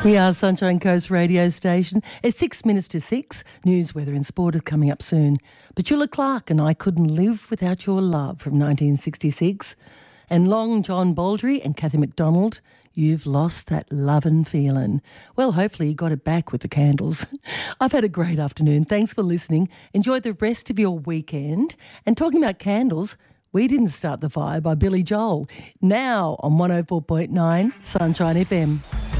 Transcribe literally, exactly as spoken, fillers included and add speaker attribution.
Speaker 1: We are Sunshine Coast radio station. It's six minutes to six. News, weather and sport is coming up soon. Petula Clark and I Couldn't Live Without Your Love from nineteen sixty-six. And Long John Baldry and Kathy McDonald, You've Lost That Lovin' Feelin'. Well, hopefully you got it back with the Candles. I've had a great afternoon. Thanks for listening. Enjoy the rest of your weekend. And talking about candles, We Didn't Start the Fire by Billy Joel. Now on one oh four point nine Sunshine F M.